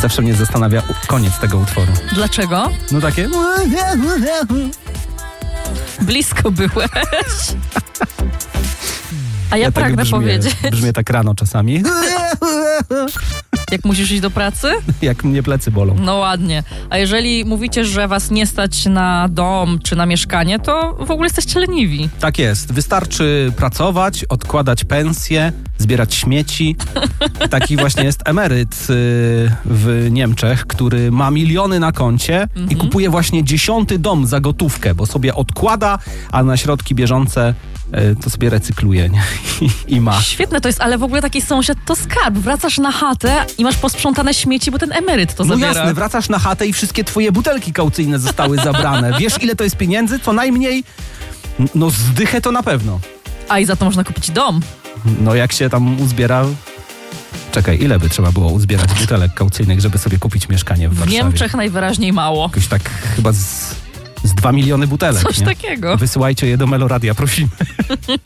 Zawsze mnie zastanawia koniec tego utworu. Dlaczego? No takie... Blisko byłeś. A ja pragnę powiedzieć, Brzmię tak rano czasami. jak musisz iść do pracy? Jak mnie plecy bolą. No ładnie. A jeżeli mówicie, że was nie stać na dom czy na mieszkanie, to w ogóle jesteście leniwi. Tak jest. Wystarczy pracować, odkładać pensję, zbierać śmieci. Taki właśnie jest emeryt w Niemczech, który ma miliony na koncie i kupuje właśnie 10. dom za gotówkę, bo sobie odkłada, a na środki bieżące to sobie recykluje, nie? I ma. Świetne to jest, ale w ogóle taki sąsiad to skarb. Wracasz na chatę i masz posprzątane śmieci, bo ten emeryt to zabiera. No jasne, wracasz na chatę i wszystkie twoje butelki kaucyjne zostały zabrane. Wiesz, ile to jest pieniędzy? Co najmniej, no zdychę to na pewno. A i za to można kupić dom. No jak się tam uzbiera... Czekaj, ile by trzeba było uzbierać butelek kaucyjnych, żeby sobie kupić mieszkanie w Warszawie? W Niemczech najwyraźniej mało. Jakoś tak chyba z 2 miliony butelek, Coś nie? takiego. Wysyłajcie je do Meloradia, prosimy.